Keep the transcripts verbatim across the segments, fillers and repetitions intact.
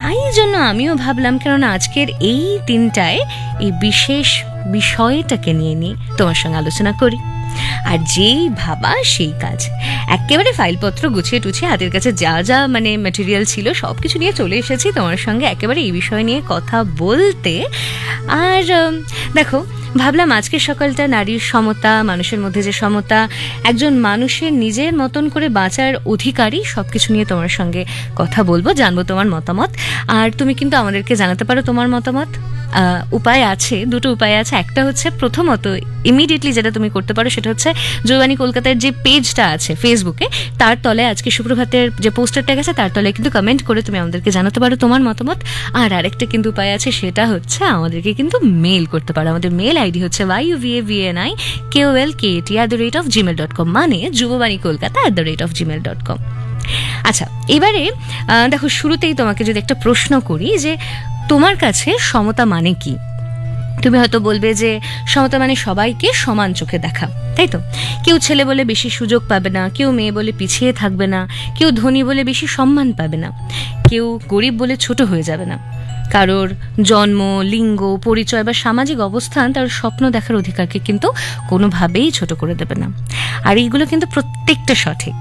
এই জন্য আমিও ভাবলাম, কেননা আজকের এই দিনটায় এই বিশেষ বিষয়টাকে নিয়ে নিয়ে তোমার সঙ্গে আলোচনা করি। আর যেই ভাবা সেই কাজ, একেবারে ফাইলপত্র গুছিয়ে টুছিয়ে হাতের কাছে যা যা মানে ম্যাটেরিয়াল ছিল সব কিছু নিয়ে চলে এসেছি তোমার সঙ্গে একেবারে এই বিষয় নিয়ে কথা বলতে। আর দেখো, ভাবলাম আজকের সকালটা নারীর সমতা, মানুষের মধ্যে যে সমতা, একজন মানুষের নিজের মতন করে বাঁচার অধিকারী, সব কিছু নিয়ে তোমার সঙ্গে কথা বলবো, জানবো তোমার মতামত। আর তুমি কিন্তু আমাদেরকে জানাতে পারো তোমার মতামত। উপায় আছে, দুটো উপায় আছে। একটা হচ্ছে, প্রথমত ইমিডিয়েটলি যেটা তুমি করতে পারো সেটা হচ্ছে জয়বাণী কলকাতার যে পেজটা আছে ফেসবুকে, তার তলে আজকে সুপ্রভাতের যে পোস্টারটা গেছে তার তলে কিন্তু কমেন্ট করে তুমি আমাদেরকে জানাতে পারো তোমার মতামত। আর আরেকটা কিন্তু উপায় আছে, সেটা হচ্ছে আমাদেরকে কিন্তু মেল করতে পারো। আমাদের মেল আইডি হচ্ছে Y U V A V N I K O L K A T at the rate of Gmail dot com, মানে যুববাণী Kolkata at the rate of Gmail dot com. আচ্ছা, এবারে দেখো, শুরুতেই তোমাকে যদি একটা প্রশ্ন করি যে তোমার কাছে সমতা মানে কি? তুমি হয়তো বলবে যে সমতা মানে সবাইকে সমান চোখে দেখা, তাই তো? কেউ ছেলে বলে বেশি সুযোগ পাবে না, কেউ মেয়ে বলে পিছিয়ে থাকবে না, কেউ ধনী বলে বেশি সম্মান পাবে না, কেউ গরিব বলে ছোট হয়ে যাবে না, কারোর জন্ম, লিঙ্গ, পরিচয় বা সামাজিক অবস্থান তার স্বপ্ন দেখার অধিকারকে কিন্তু কোনোভাবেই ছোট করে দেবে না। আর এইগুলো কিন্তু প্রত্যেকটা সঠিক।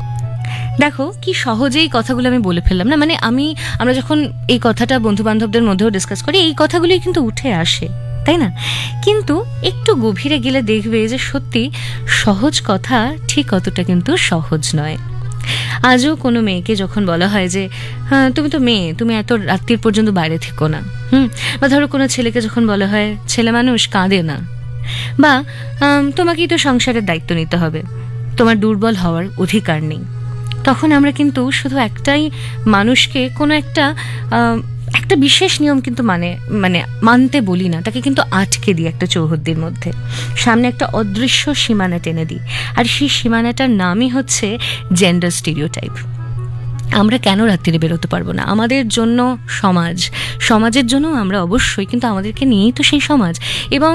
দেখো কি সহজেই কথাগুলো আমি বলে ফেললাম না, মানে আমি আমরা যখন এই কথাটা বন্ধু বান্ধবদের মধ্যেও ডিসকাস করি, এই কথাগুলোই কিন্তু উঠে আসে, তাই না? কিন্তু একটু গভীরে গেলে দেখবে যে সত্যি সহজ কথা ঠিক অতটা কিন্তু সহজ নয়। আজও কোনো মেয়েকে যখন বলা হয় যে হ্যাঁ তুমি তো মেয়ে, তুমি এত রাত্রির পর্যন্ত বাইরে থেকো না, হুম বা ধরো কোনো ছেলেকে যখন বলা হয় ছেলে মানুষ কাঁদে না, বা তোমাকেই তো সংসারের দায়িত্ব নিতে হবে, তোমার দুর্বল হওয়ার অধিকার নেই, তখন আমরা কিন্তু শুধু একটাই মানুষকে কোনো একটা একটা বিশেষ নিয়ম কিন্তু মানে মানে মানতে বলি না, তাকে কিন্তু আটকে দিই একটা চৌহদ্দির মধ্যে, সামনে একটা অদৃশ্য সীমানা টেনে দিই। আর সেই সীমানাটার নামই হচ্ছে জেন্ডার স্টিরিওটাইপ। আমরা কেন রাত্রিরে বেরোতে পারবো না? আমাদের জন্য সমাজ, সমাজের জন্য আমরা অবশ্যই, কিন্তু আমাদেরকে নিয়েই তো সেই সমাজ। এবং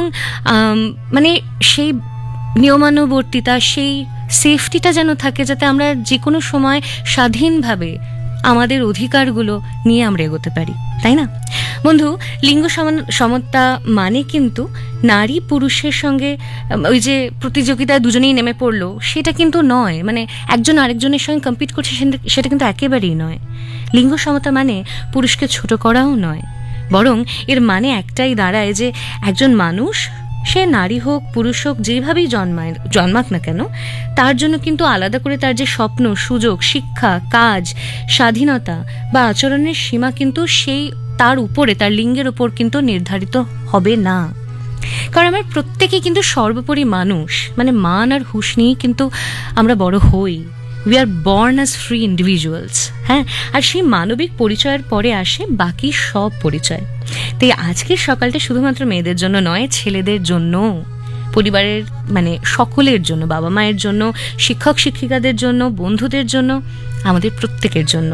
মানে সেই নিয়মানুবর্তিতা, সেই সেফটিটা যেন থাকে, যাতে আমরা যে কোনো সময় স্বাধীনভাবে আমাদের অধিকারগুলো নিয়ে আমরা এগোতে পারি, তাই না? বন্ধু, লিঙ্গ সমতা মানে কিন্তু নারী পুরুষের সঙ্গে ওই যে প্রতিযোগিতায় দুজনেই নেমে পড়লো সেটা কিন্তু নয়, মানে একজন আরেকজনের সঙ্গে কম্পিট করছে সেটা কিন্তু একেবারেই নয়। লিঙ্গ সমতা মানে পুরুষকে ছোট করাও নয়, বরং এর মানে একটাই দাঁড়ায় যে একজন মানুষ, সে নারী হোক পুরুষ হোক, যেভাবেই জন্মায় জন্মাক না কেন, তার জন্য কিন্তু আলাদা করে তার যে স্বপ্ন, সুযোগ, শিক্ষা, কাজ, স্বাধীনতা বা আচরণের সীমা কিন্তু সেই তার উপরে, তার লিঙ্গের উপর কিন্তু নির্ধারিত হবে না। কারণ আমরা প্রত্যেকেই কিন্তু সর্বোপরি মানুষ, মানে মান আর হুঁশ নিয়েই কিন্তু আমরা বড় হই। We are born as free individuals, হ্যাঁ। আর সেই মানবিক পরিচয়ের পরে আসে বাকি সব পরিচয়। তাই আজকের সকালটা শুধুমাত্র মেয়েদের জন্য নয়, ছেলেদের জন্য, পরিবারের মানে সকলের জন্য, বাবা মায়ের জন্য, শিক্ষক শিক্ষিকাদের জন্য, বন্ধুদের জন্য, আমাদের প্রত্যেকের জন্য।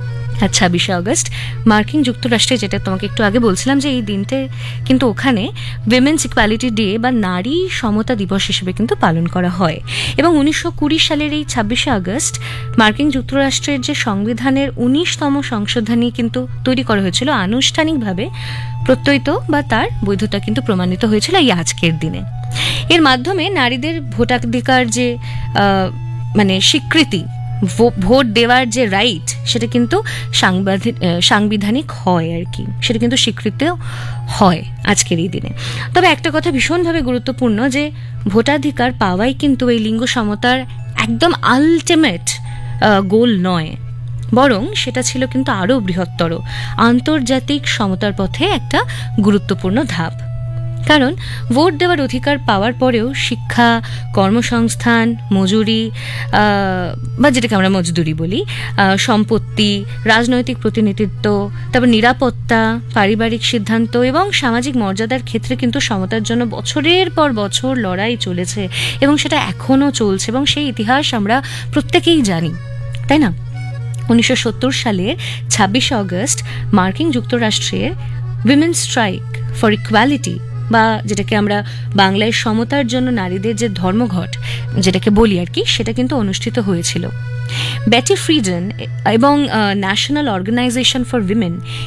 আর ছাব্বিশে আগস্ট মার্কিন যুক্তরাষ্ট্রে, যেটা তোমাকে একটু আগে বলছিলাম যে এই দিনটা কিন্তু ওখানে উইমেন্স ইকুয়ালিটি ডে বা নারী সমতা দিবস হিসেবে কিন্তু পালন করা হয়। এবং উনিশশো কুড়ি সালের এই ছাব্বিশে আগস্ট মার্কিন যুক্তরাষ্ট্রের যে সংবিধানের উনিশতম সংশোধনী কিন্তু তৈরি করা হয়েছিল, আনুষ্ঠানিকভাবে প্রত্যয়িত বা তার বৈধতা কিন্তু প্রমাণিত হয়েছিল এই আজকের দিনে। এর মাধ্যমে নারীদের ভোটাধিকার যে মানে স্বীকৃতি, ভোট দেওয়ার যে রাইট, সেটা কিন্তু সাংবিধানিক হয় আর কি, সেটা কিন্তু স্বীকৃত হয় আজকের এই দিনে। তবে একটা কথা ভীষণভাবে গুরুত্বপূর্ণ, যে ভোটাধিকার পাওয়াই কিন্তু এই লিঙ্গ সমতার একদম আলটিমেট গোল নয়, বরং সেটা ছিল কিন্তু আরও বৃহত্তর আন্তর্জাতিক সমতার পথে একটা গুরুত্বপূর্ণ ধাপ। কারণ ভোট দেওয়ার অধিকার পাওয়ার পরেও শিক্ষা, কর্মসংস্থান, মজুরি বা যেটাকে আমরা মজদুরি বলি, সম্পত্তি, রাজনৈতিক প্রতিনিধিত্ব, তারপর নিরাপত্তা, পারিবারিক সিদ্ধান্ত এবং সামাজিক মর্যাদার ক্ষেত্রে কিন্তু সমতার জন্য বছরের পর বছর লড়াই চলেছে, এবং সেটা এখনও চলছে, এবং সেই ইতিহাস আমরা প্রত্যেকেই জানি, তাই না? উনিশশো সত্তর সালের ছাব্বিশে আগস্ট মার্কিন যুক্তরাষ্ট্রের উইমেন্স স্ট্রাইক ফর ইকুয়ালিটি বা যেটাকে আমরা বাংলায় সমতার জন্য নারীদের যে ধর্মঘট যেটাকে বলি আর কি, সেটা কিন্তু অনুষ্ঠিত হয়েছিল। বেটি ফ্রিডেন এবং ন্যাশনাল অর্গানাইজেশন ফর উইমেন